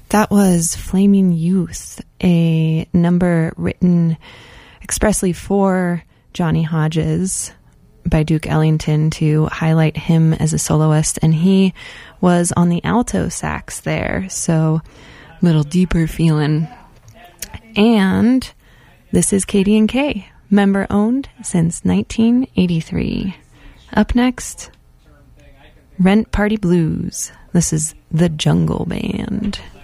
That was Flaming Youth, a number written expressly for Johnny Hodges by Duke Ellington to highlight him as a soloist, and he was on the alto sax there, so a little deeper feeling. And this is KDNK, member owned since 1983. Up next, Rent Party Blues. This is the Jungle Band.